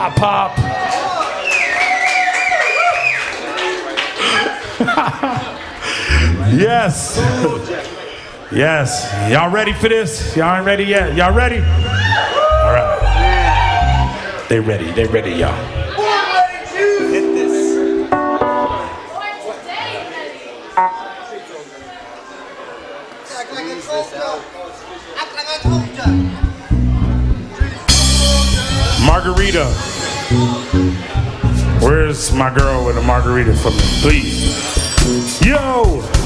Pop Pop. Yes. Yes. Y'all ready for this? Y'all ain't ready yet? Y'all ready? All right. They ready. They ready, y'all. Hit this. Act like I told you. Act like I told you. Margarita. Where's my girl with a margarita for me? Please.